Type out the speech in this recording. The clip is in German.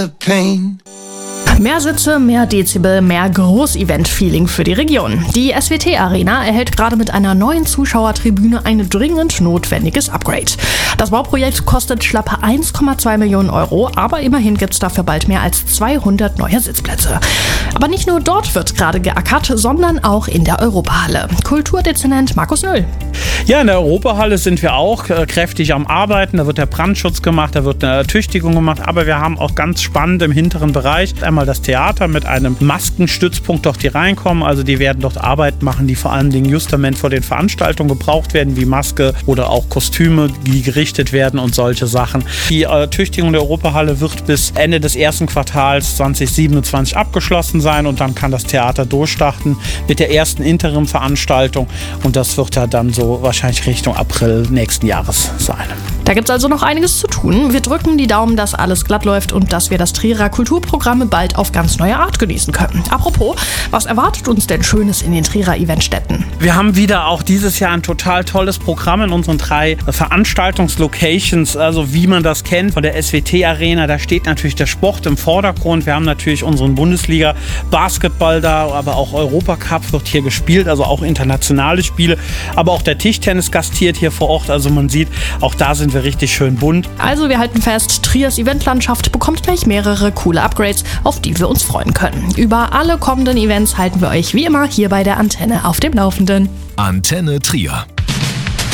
Mehr Sitze, mehr Dezibel, mehr Groß-Event-Feeling für die Region. Die SWT Arena erhält gerade mit einer neuen Zuschauertribüne ein dringend notwendiges Upgrade. Das Bauprojekt kostet schlappe 1,2 Millionen Euro, aber immerhin gibt es dafür bald mehr als 200 neue Sitzplätze. Aber nicht nur dort wird gerade geackert, sondern auch in der Europahalle. Kulturdezernent Markus Nöll. Ja, in der Europahalle sind wir auch kräftig am Arbeiten. Da wird der Brandschutz gemacht, da wird eine Ertüchtigung gemacht. Aber wir haben auch ganz spannend im hinteren Bereich einmal das Theater mit einem Maskenstützpunkt, die reinkommen. Also die werden dort Arbeit machen, die vor allen Dingen justament vor den Veranstaltungen gebraucht werden, wie Maske oder auch Kostüme, die gerichtet werden und solche Sachen. Die Ertüchtigung der Europahalle wird bis Ende des ersten Quartals 2027 abgeschlossen sein und dann kann das Theater durchstarten mit der ersten Interimveranstaltung und das wird ja dann so wahrscheinlich Richtung April nächsten Jahres sein. Da gibt es also noch einiges zu tun. Wir drücken die Daumen, dass alles glatt läuft und dass wir das Trierer Kulturprogramm bald auf ganz neue Art genießen können. Apropos, was erwartet uns denn Schönes in den Trierer Eventstätten? Wir haben wieder auch dieses Jahr ein total tolles Programm in unseren 3 Veranstaltungslocations, also wie man das kennt von der SWT Arena. Da steht natürlich der Sport im Vordergrund. Wir haben natürlich unseren Bundesliga-Basketball da, aber auch Europacup wird hier gespielt, also auch internationale Spiele. Aber auch der Tischtennis gastiert hier vor Ort. Also man sieht, auch da sind wir richtig schön bunt. Also wir halten fest, Triers Eventlandschaft bekommt gleich mehrere coole Upgrades, auf die wir uns freuen können. Über alle kommenden Events halten wir euch wie immer hier bei der Antenne auf dem Laufenden. Antenne Trier.